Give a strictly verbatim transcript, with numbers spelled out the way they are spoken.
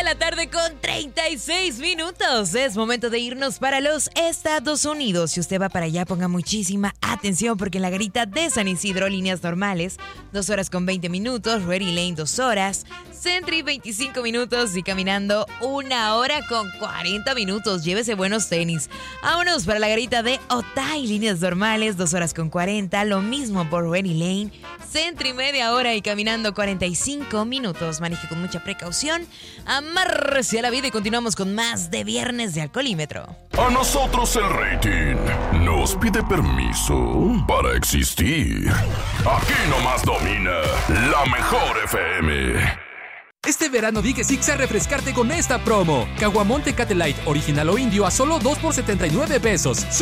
de la tarde con treinta y seis minutos. Es momento de irnos para los Estados Unidos. Si usted va para allá, ponga muchísima atención porque en la garita de San Isidro, líneas normales, dos horas con veinte minutos, Ready Lane, dos horas, Sentry, veinticinco minutos y caminando una hora con cuarenta minutos. Llévese buenos tenis. Vámonos para la garita de Otay, líneas normales, dos horas con cuarenta, lo mismo por Ready Lane, Sentry, media hora y caminando cuarenta y cinco minutos. Maneje con mucha precaución, amárrese a la vida y continuamos con más de Viernes de Alcoholímetro. A nosotros el rating nos pide permiso para existir. Aquí nomás domina la mejor F M. Este verano di que sí a refrescarte con esta promo. Caguamón Tecate Light original o indio a solo dos por setenta y nueve pesos.